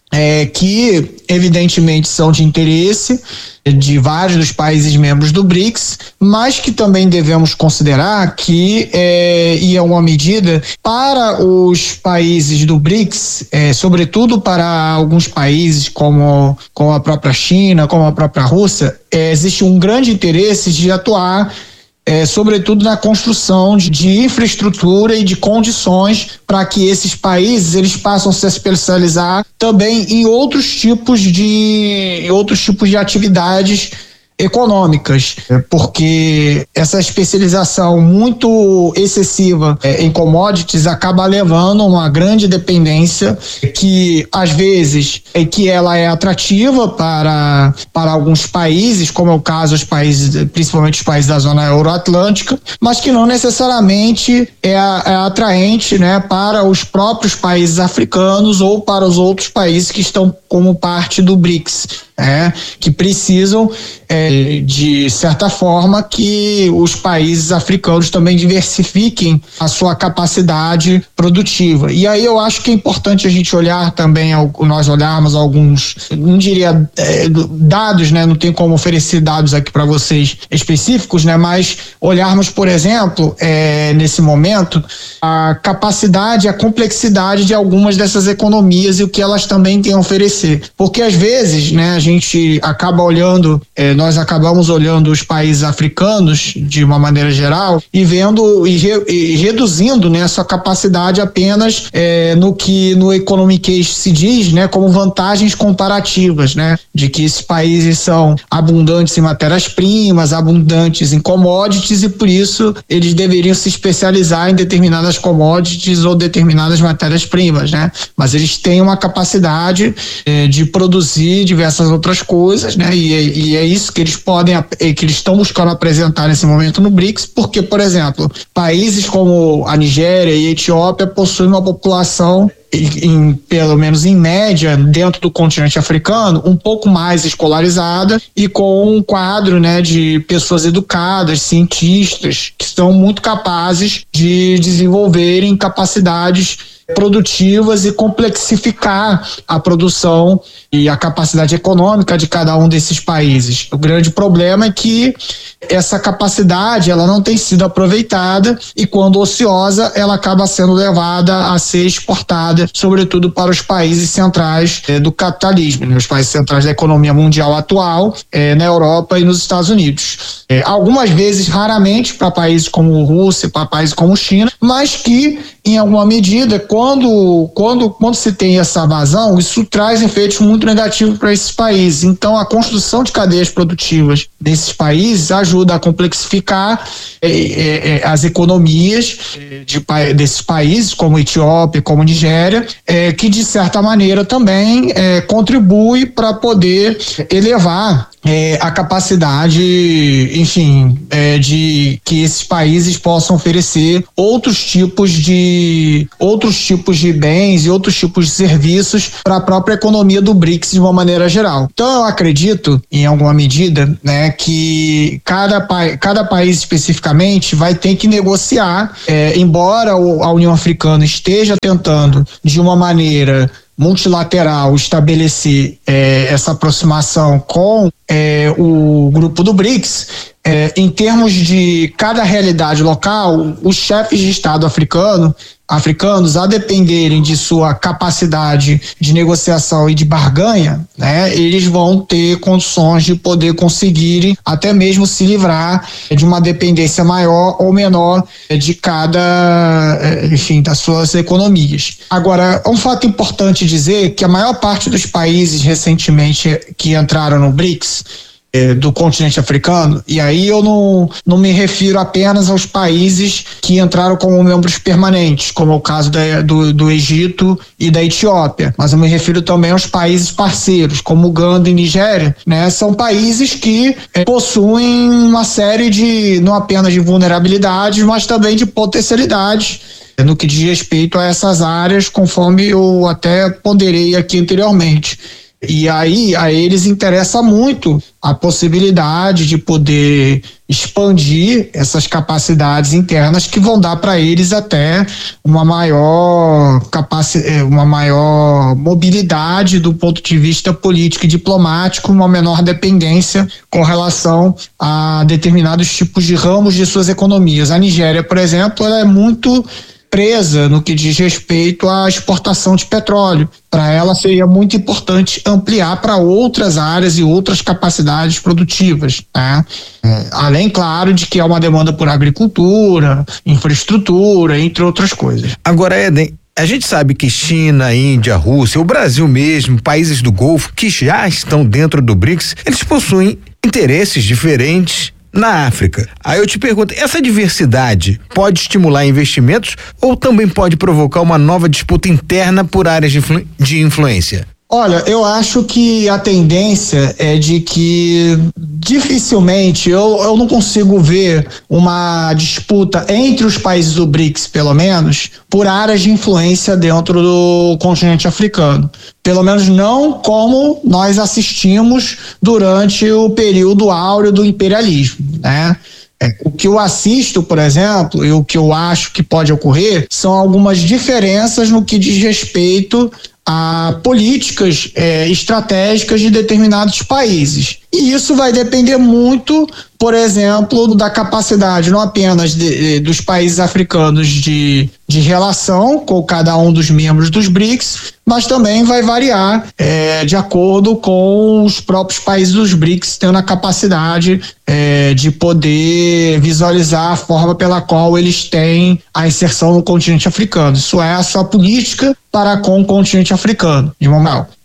que evidentemente são de interesse de vários dos países membros do BRICS, mas que também devemos considerar que, em alguma medida, para os países do BRICS, sobretudo para alguns países como a própria China, como a própria Rússia, existe um grande interesse de atuar sobretudo na construção de infraestrutura e de condições para que esses países eles passem a se especializar também em outros tipos de atividades econômicas, porque essa especialização muito excessiva em commodities acaba levando a uma grande dependência que às vezes que ela é atrativa para alguns países, como é o caso dos países, principalmente os países da zona euroatlântica, mas que não necessariamente é atraente, né, para os próprios países africanos ou para os outros países que estão como parte do BRICS. Que precisam, de certa forma, que os países africanos também diversifiquem a sua capacidade produtiva. E aí eu acho que é importante a gente olhar também, nós olharmos alguns, não diria dados, né? Não tem como oferecer dados aqui para vocês específicos, né? Mas olharmos, por exemplo, nesse momento, a capacidade, a complexidade de algumas dessas economias e o que elas também têm a oferecer. Porque às vezes, né, a gente acaba olhando, nós acabamos olhando os países africanos de uma maneira geral e vendo e reduzindo, né, sua capacidade apenas no que no Economic Case se diz, né, como vantagens comparativas, né, de que esses países são abundantes em matérias-primas, abundantes em commodities e por isso eles deveriam se especializar em determinadas commodities ou determinadas matérias-primas, né, mas eles têm uma capacidade de produzir diversas outras coisas, né? E é isso que eles que eles estão buscando apresentar nesse momento no BRICS, porque, por exemplo, países como a Nigéria e a Etiópia possuem uma população pelo menos em média, dentro do continente africano, um pouco mais escolarizada e com um quadro, né, de pessoas educadas, cientistas, que são muito capazes de desenvolverem capacidades produtivas e complexificar a produção e a capacidade econômica de cada um desses países. O grande problema é que essa capacidade ela não tem sido aproveitada e, quando ociosa, ela acaba sendo levada a ser exportada, sobretudo para os países centrais do capitalismo, né? Os países centrais da economia mundial atual, na Europa e nos Estados Unidos. Algumas vezes, raramente, para países como Rússia, para países como China, mas que, em alguma medida, quando se tem essa vazão, isso traz efeitos muito negativos para esses países. Então, a construção de cadeias produtivas desses países ajuda a complexificar as economias desses países, como Etiópia, como Nigéria, que, de certa maneira, também contribui para poder elevar a capacidade, enfim, de que esses países possam oferecer outros tipos de bens e outros tipos de serviços para a própria economia do BRICS de uma maneira geral. Então, eu acredito, em alguma medida, né, que cada país especificamente vai ter que negociar, embora a União Africana esteja tentando, de uma maneira multilateral, estabelecer essa aproximação com o grupo do BRICS, em termos de cada realidade local, os chefes de Estado africanos, a dependerem de sua capacidade de negociação e de barganha, né, eles vão ter condições de poder conseguirem até mesmo se livrar de uma dependência maior ou menor de cada, enfim, das suas economias. Agora, um fato importante dizer que a maior parte dos países recentemente que entraram no BRICS, do continente africano, e aí eu não me refiro apenas aos países que entraram como membros permanentes, como é o caso do Egito e da Etiópia, mas eu me refiro também aos países parceiros, como Uganda e Nigéria, né? São países que possuem uma série de, não apenas de vulnerabilidades, mas também de potencialidades no que diz respeito a essas áreas, conforme eu até ponderei aqui anteriormente. E aí a eles interessa muito a possibilidade de poder expandir essas capacidades internas que vão dar para eles até uma maior mobilidade do ponto de vista político e diplomático, uma menor dependência com relação a determinados tipos de ramos de suas economias. A Nigéria, por exemplo, ela é muito presa no que diz respeito à exportação de petróleo. Para ela seria muito importante ampliar para outras áreas e outras capacidades produtivas, né? Além, claro, de que há uma demanda por agricultura, infraestrutura, entre outras coisas. Agora, Éden, a gente sabe que China, Índia, Rússia, o Brasil mesmo, países do Golfo que já estão dentro do BRICS, eles possuem interesses diferentes na África. Aí eu te pergunto, essa diversidade pode estimular investimentos ou também pode provocar uma nova disputa interna por áreas de influência? Olha, eu acho que a tendência é de que dificilmente, eu não consigo ver uma disputa entre os países do BRICS, pelo menos, por áreas de influência dentro do continente africano. Pelo menos não como nós assistimos durante o período áureo do imperialismo, né? O que eu assisto, por exemplo, e o que eu acho que pode ocorrer são algumas diferenças no que diz respeito a políticas estratégicas de determinados países. E isso vai depender muito, por exemplo, da capacidade não apenas dos países africanos de relação com cada um dos membros dos BRICS, mas também vai variar de acordo com os próprios países dos BRICS tendo a capacidade de poder visualizar a forma pela qual eles têm a inserção no continente africano. Isso é a sua política para com o continente africano, de modo geral.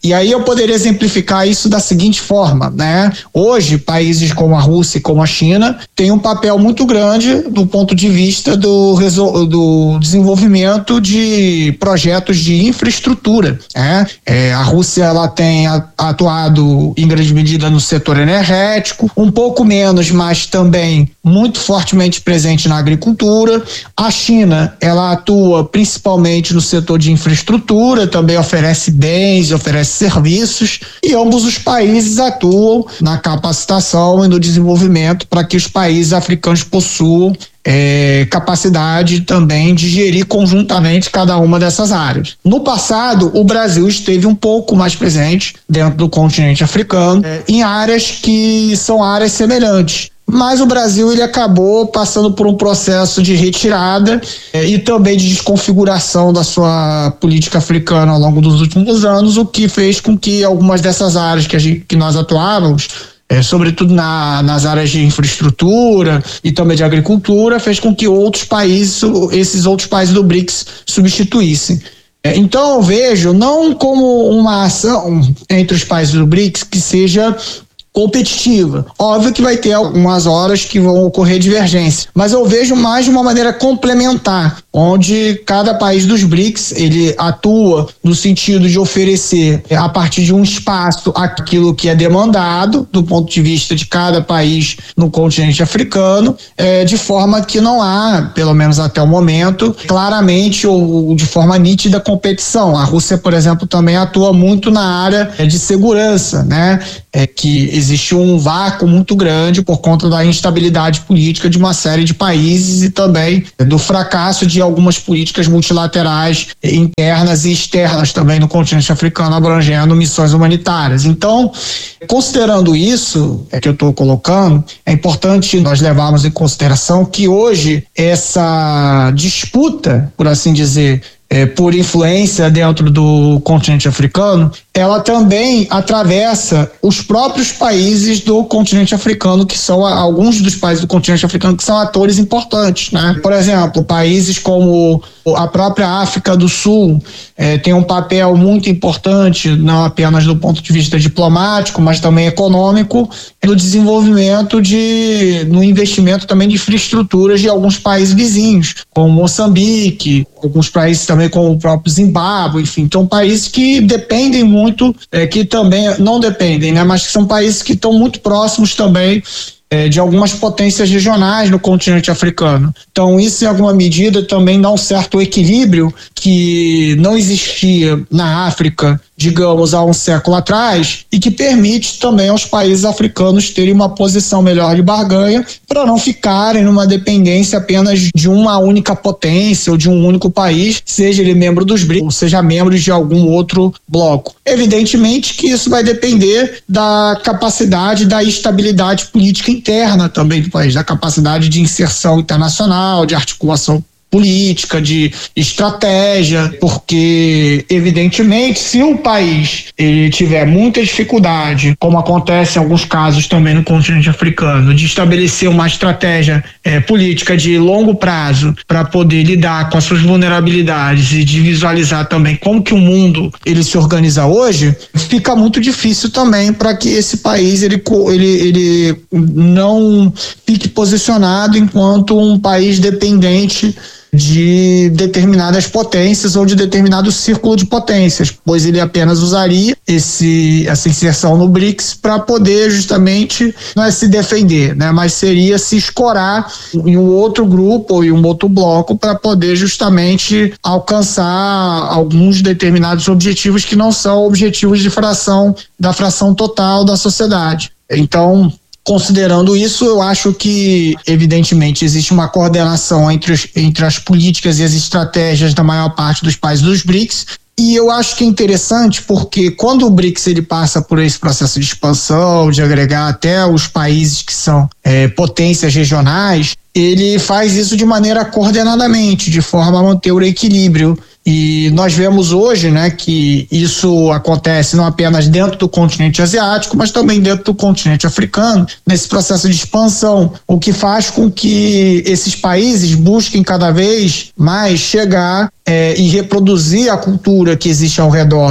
E aí eu poderia exemplificar isso da seguinte forma, né? Hoje, países como a Rússia e como a China têm um papel muito grande do ponto de vista do desenvolvimento de projetos de infraestrutura, né? A Rússia, ela tem atuado em grande medida no setor energético, um pouco menos, mas também muito fortemente presente na agricultura. A China, ela atua principalmente no setor de infraestrutura, também oferece bens, oferece serviços, e ambos os países atuam na capacitação e no desenvolvimento para que os países africanos possuam capacidade também de gerir conjuntamente cada uma dessas áreas. No passado, o Brasil esteve um pouco mais presente dentro do continente africano, em áreas que são áreas semelhantes. Mas o Brasil, ele acabou passando por um processo de retirada e também de desconfiguração da sua política africana ao longo dos últimos anos, o que fez com que algumas dessas áreas que nós atuávamos, sobretudo nas áreas de infraestrutura e também de agricultura, fez com que esses outros países do BRICS substituíssem. Então eu vejo não como uma ação entre os países do BRICS que seja competitiva. Óbvio que vai ter algumas horas que vão ocorrer divergência, mas eu vejo mais de uma maneira complementar, onde cada país dos BRICS, ele atua no sentido de oferecer, a partir de um espaço, aquilo que é demandado do ponto de vista de cada país no continente africano, de forma que não há, pelo menos até o momento, claramente ou de forma nítida competição. A Rússia, por exemplo, também atua muito na área de segurança, né? Que existe um vácuo muito grande por conta da instabilidade política de uma série de países e também do fracasso de algumas políticas multilaterais internas e externas também no continente africano, abrangendo missões humanitárias. Então, considerando isso que eu estou colocando, é importante nós levarmos em consideração que hoje essa disputa, por assim dizer, por influência dentro do continente africano, ela também atravessa os próprios países do continente africano, que são alguns dos países do continente africano que são atores importantes, né? Por exemplo, países como a própria África do Sul tem um papel muito importante, não apenas do ponto de vista diplomático, mas também econômico, no desenvolvimento no investimento também de infraestruturas de alguns países vizinhos, como Moçambique, alguns países também como o próprio Zimbábue, enfim, então países que dependem muito, que também não dependem, né, mas que são países que estão muito próximos também de algumas potências regionais no continente africano. Então isso em alguma medida também dá um certo equilíbrio que não existia na África, digamos, há um século atrás, e que permite também aos países africanos terem uma posição melhor de barganha para não ficarem numa dependência apenas de uma única potência ou de um único país, seja ele membro dos BRICS ou seja membro de algum outro bloco. Evidentemente que isso vai depender da capacidade, da estabilidade política interna também do país, da capacidade de inserção internacional, de articulação política, de estratégia, porque evidentemente se o país ele tiver muita dificuldade, como acontece em alguns casos também no continente africano, de estabelecer uma estratégia política de longo prazo para poder lidar com as suas vulnerabilidades e de visualizar também como que o mundo ele se organiza hoje, fica muito difícil também para que esse país ele não fique posicionado enquanto um país dependente de determinadas potências ou de determinado círculo de potências, pois ele apenas usaria essa inserção no BRICS para poder justamente não é se defender, né, mas seria se escorar em um outro grupo ou em um outro bloco para poder justamente alcançar alguns determinados objetivos que não são objetivos da fração total da sociedade. Então, considerando isso, eu acho que, evidentemente, existe uma coordenação entre as políticas e as estratégias da maior parte dos países dos BRICS, e eu acho que é interessante porque quando o BRICS ele passa por esse processo de expansão, de agregar até os países que são potências regionais, ele faz isso de maneira coordenadamente, de forma a manter o equilíbrio. E nós vemos hoje, né, que isso acontece não apenas dentro do continente asiático, mas também dentro do continente africano, nesse processo de expansão, o que faz com que esses países busquem cada vez mais chegar e reproduzir a cultura que existe ao redor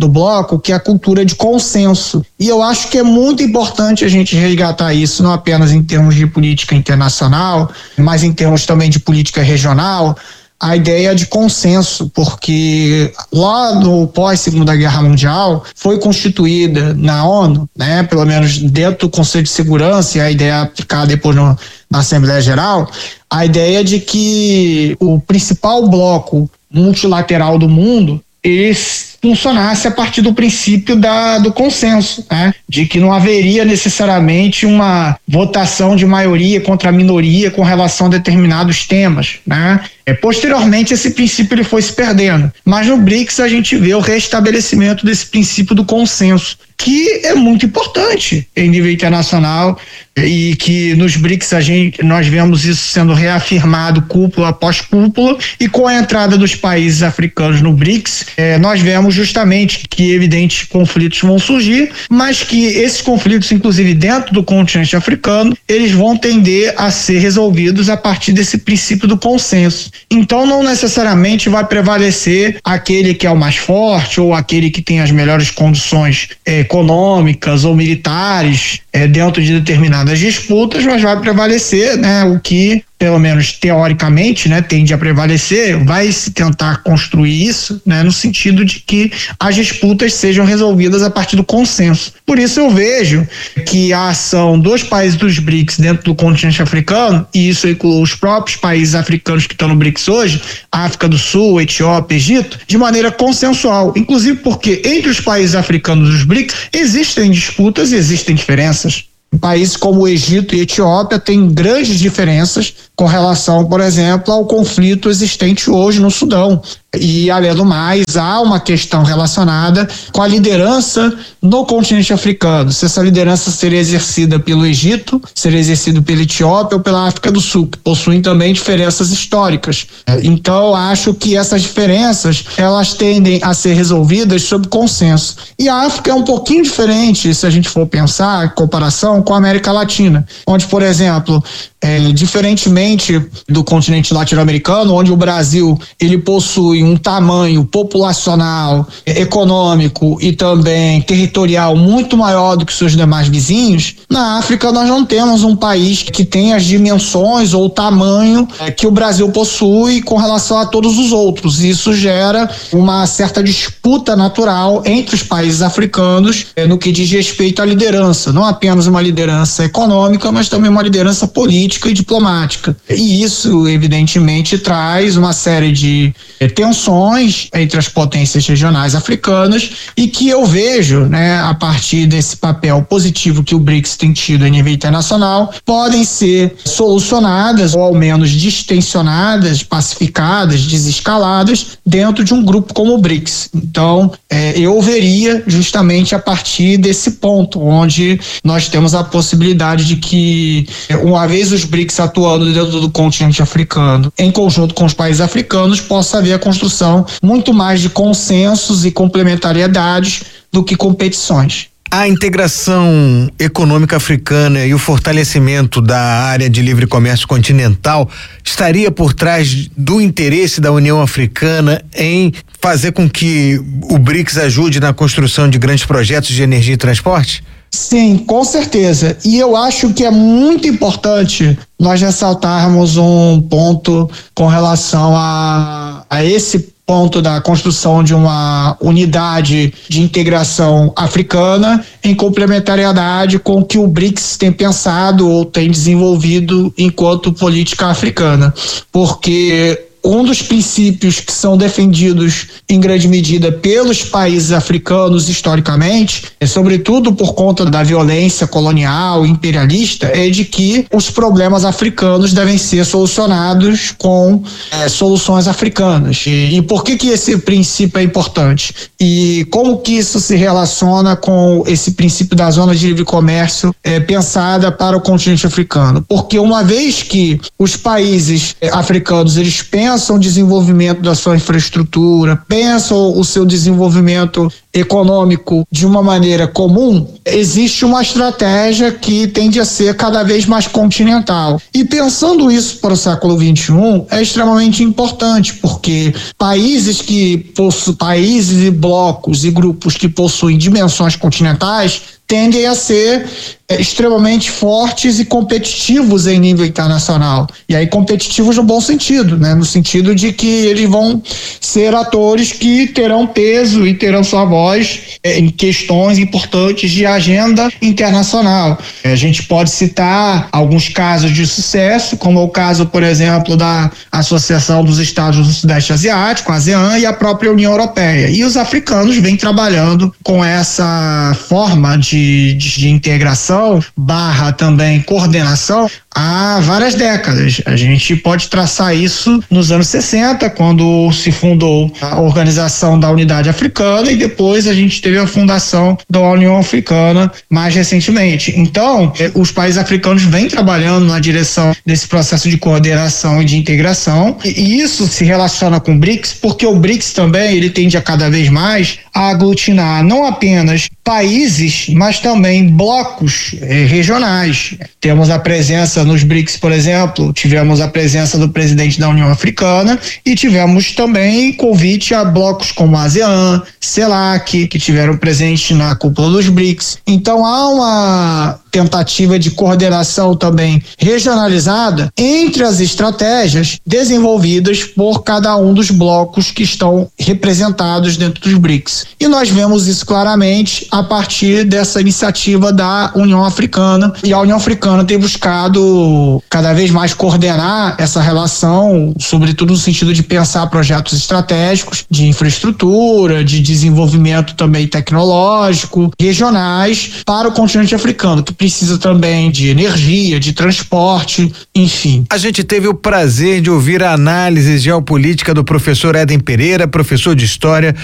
do bloco, que é a cultura de consenso. E eu acho que é muito importante a gente resgatar isso, não apenas em termos de política internacional, mas em termos também de política regional, a ideia de consenso, porque lá no pós-Segunda Guerra Mundial foi constituída na ONU, né, pelo menos dentro do Conselho de Segurança, e a ideia aplicada depois na Assembleia Geral, a ideia de que o principal bloco multilateral do mundo funcionasse a partir do princípio do consenso, né? De que não haveria necessariamente uma votação de maioria contra a minoria com relação a determinados temas, né? Posteriormente esse princípio ele foi se perdendo, mas no BRICS a gente vê o restabelecimento desse princípio do consenso, que é muito importante em nível internacional, e que nos BRICS nós vemos isso sendo reafirmado cúpula após cúpula, e com a entrada dos países africanos no BRICS, nós vemos justamente que evidentes conflitos vão surgir, mas que esses conflitos, inclusive dentro do continente africano, eles vão tender a ser resolvidos a partir desse princípio do consenso. Então não necessariamente vai prevalecer aquele que é o mais forte ou aquele que tem as melhores condições econômicas ou militares dentro de determinadas disputas, mas vai prevalecer, né, o que pelo menos teoricamente, né, tende a prevalecer. Vai se tentar construir isso, né, no sentido de que as disputas sejam resolvidas a partir do consenso. Por isso eu vejo que a ação dos países dos BRICS dentro do continente africano, e isso inclui os próprios países africanos que estão no BRICS hoje, África do Sul, Etiópia, Egito, de maneira consensual, inclusive porque entre os países africanos dos BRICS existem disputas e existem diferenças. Países como o Egito e Etiópia têm grandes diferenças com relação, por exemplo, ao conflito existente hoje no Sudão. E, além do mais, há uma questão relacionada com a liderança no continente africano. Se essa liderança seria exercida pelo Egito, seria exercida pela Etiópia ou pela África do Sul, que possuem também diferenças históricas. Então, acho que essas diferenças, elas tendem a ser resolvidas sob consenso. E a África é um pouquinho diferente, se a gente for pensar em comparação com a América Latina, onde, por exemplo, diferentemente do continente latino-americano, onde o Brasil ele possui um tamanho populacional, econômico e também territorial muito maior do que seus demais vizinhos, na África nós não temos um país que tenha as dimensões ou o tamanho que o Brasil possui com relação a todos os outros. Isso gera uma certa disputa natural entre os países africanos no que diz respeito à liderança, não apenas uma liderança econômica, mas também uma liderança política e diplomática. E isso, evidentemente, traz uma série de tensões entre as potências regionais africanas, e que eu vejo, né, a partir desse papel positivo que o BRICS tem tido a nível internacional, podem ser solucionadas ou ao menos distensionadas, pacificadas, desescaladas dentro de um grupo como o BRICS. Então, eu veria justamente a partir desse ponto, onde nós temos a possibilidade de que, uma vez os BRICS atuando dentro do continente africano, em conjunto com os países africanos, possa haver a construção muito mais de consensos e complementariedades do que competições. A integração econômica africana e o fortalecimento da área de livre comércio continental estaria por trás do interesse da União Africana em fazer com que o BRICS ajude na construção de grandes projetos de energia e transporte? Sim, com certeza. E eu acho que é muito importante nós ressaltarmos um ponto com relação a esse ponto da construção de uma unidade de integração africana em complementariedade com o que o BRICS tem pensado ou tem desenvolvido enquanto política africana. Porque um dos princípios que são defendidos em grande medida pelos países africanos historicamente, sobretudo por conta da violência colonial, imperialista, é de que os problemas africanos devem ser solucionados com soluções africanas. E por que esse princípio é importante? E como que isso se relaciona com esse princípio da zona de livre comércio pensada para o continente africano? Porque uma vez que os países africanos eles pensam pensam o desenvolvimento da sua infraestrutura, pensam o seu desenvolvimento econômico de uma maneira comum, existe uma estratégia que tende a ser cada vez mais continental. E pensando isso para o século XXI é extremamente importante, porque países e blocos e grupos que possuem dimensões continentais tendem a ser extremamente fortes e competitivos em nível internacional. E aí competitivos no bom sentido, né? No sentido de que eles vão ser atores que terão peso e terão sua voz em questões importantes de agenda internacional. A gente pode citar alguns casos de sucesso, como o caso, por exemplo, da Associação dos Estados do Sudeste Asiático, a ASEAN, e a própria União Europeia. E os africanos vêm trabalhando com essa forma de integração / também coordenação há várias décadas. A gente pode traçar isso nos anos 60, quando se fundou a Organização da Unidade Africana, e depois a gente teve a fundação da União Africana mais recentemente. Então, os países africanos vêm trabalhando na direção desse processo de coordenação e de integração, e isso se relaciona com o BRICS, porque o BRICS também ele tende a cada vez mais a aglutinar não apenas países, mas também blocos regionais. Temos a presença nos BRICS, por exemplo, tivemos a presença do presidente da União Africana e tivemos também convite a blocos como a ASEAN, CELAC, que tiveram presente na cúpula dos BRICS. Então há uma tentativa de coordenação também regionalizada entre as estratégias desenvolvidas por cada um dos blocos que estão representados dentro dos BRICS. E nós vemos isso claramente a partir dessa iniciativa da União Africana, e a União Africana tem buscado cada vez mais coordenar essa relação, sobretudo no sentido de pensar projetos estratégicos de infraestrutura, de desenvolvimento também tecnológico, regionais para o continente africano, que precisa também de energia, de transporte, enfim. A gente teve o prazer de ouvir a análise geopolítica do professor Éden Pereira, professor de História